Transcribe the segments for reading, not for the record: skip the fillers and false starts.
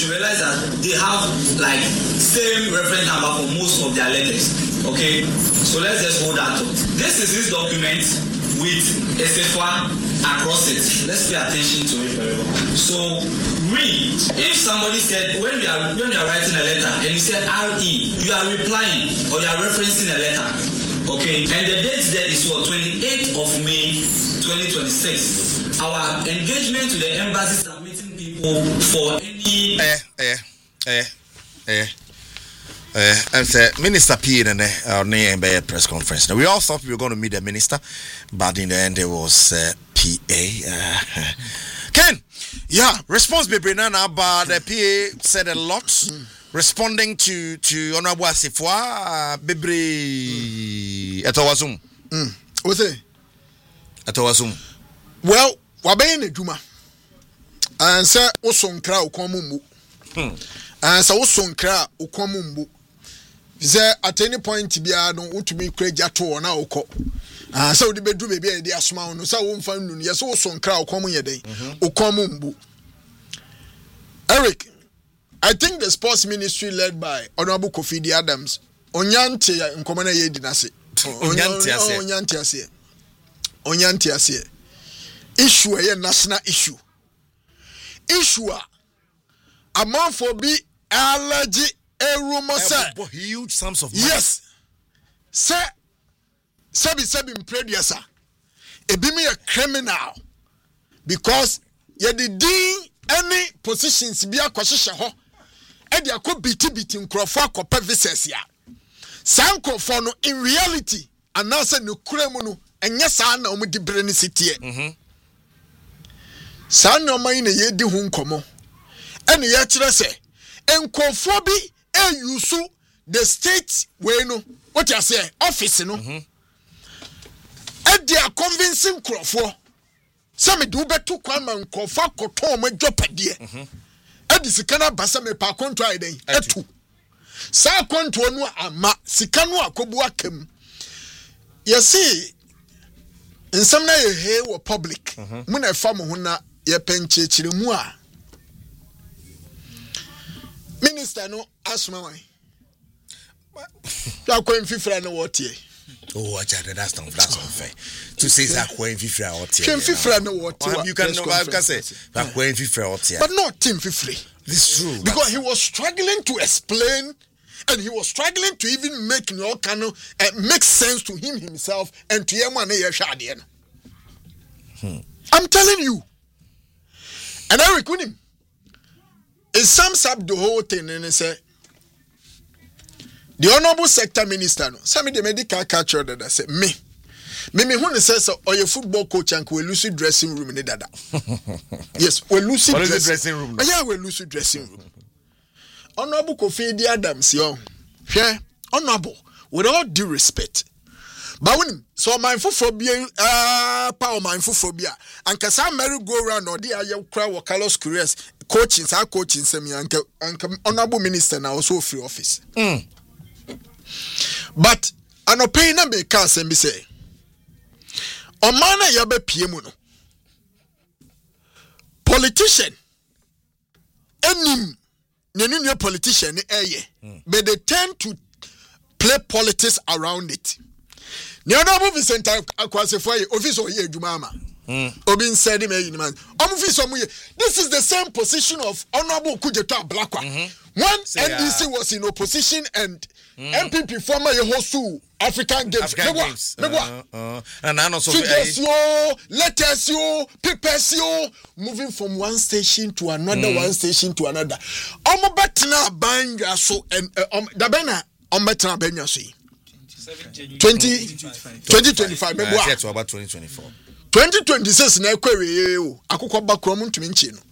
you realize that they have like same reference number for most of their letters. Okay, so let's just hold that thought. This is his document with SFA across it. Let's pay attention to it very well. So read. If somebody said when you are writing a letter and you said RE, you are replying or you are referencing a letter. Okay, and the date there is what 28th of May 2026. Our engagement to the embassy submitting people for any and say Minister P in a press conference. Now we all thought we were going to meet the minister, but in the end there was PA. Ken, yeah, response be Brenana, but the PA said a lot. Responding to Honorable Asifwa Bibri Etowasum. What's it? Etowasum. Well, Wabene Juma. And say Osonkra Ukomumbu. And so Osonkra Ukomumbu. Say at any point to be a no to be crejato or now. So the bedroom may be a dear smile, no, so won't find yes, Osonkra Ukomu day. Ukomumbu. Eric. I think the sports ministry led by Honorable Kofi Adams, Onyante Nkomana Yedinase. Onyante ase. Issue a national issue. Issue a man for be allergy a rumor say huge sums of money. Yes. Say Sebi Prediasa. A be me a criminal because ye did any positions be a question ho. Edi akọ biti nkrofo akọpa visas ya sankrofo no in reality anase no kuremu no enye saa na omudi bere ne sitie saa na oman na ye di hu nkomo ene ye kire se enkrofo bi eyusu the state we no what you say office no edi a convincing nkrofo some do betu kwa man nkrofo akoton ma dwopade Edi sikana basa me pa konto aiden etu sa konto no ama sikano akobu akem yesi nsam na ye he wo public mu na fa mo ho na ye penchechire mu a minister no asma wan ya ko mfifra no wotie oh achade that's not fair to say that when fifra wotie mfifra no wotie you can know I can say that when fifra wotie but not Tim Fifre. This is true because he was struggling to explain and he was struggling to even make no kind of make sense to him himself and to him and I'm telling you. And Eric Kunim, it sums up the whole thing and say the honorable sector minister no some of the medical culture that I say me who says or your football coach and we lose dressing room in dada. Yes, we lose dressing room. Yeah, we lose dressing room. Honorable Kofi Adams, yo. Yeah, honorable, with all due respect. But when so mindful phobia, power mindful phobia, and Kasa merry go round or the air crowd or Carlos Curious coaching, our coaching semi and honorable minister now also free office. But an opinion be cast and be say. Omana yabe piemu no politician enim nenu politician but they tend to play politics around it. Ni Honorable Vincent Akwasefo office o ye adwuma ama obi said him man this is the same position of Honorable Kujeto Ablakwa when NDC was in opposition and MPP former Yehosu African Games. And I know so letters you, papers you, moving from one station to another, one station to another. Betna banja so and Dabena Betna Benya so 2025 maybe about 2024. 2026 na kwere o akukọ bakrom ntumi no.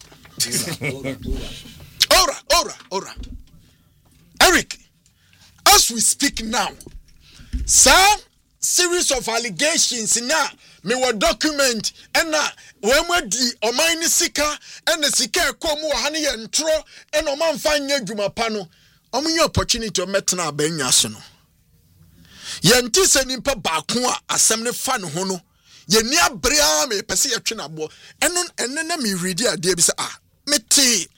Ora. Eric, as we speak now, some series of allegations now me were document and na when we di oman ni sika and the sika ekọ mu ha ne ye ntro and oman fa nya dwuma pa no omunye opportunity to metna abanya so no ye ntise nimpa baako a asem ne fa ne ho no ye ni abrea me pese ye twe na bo eno na me ready ade bi se meti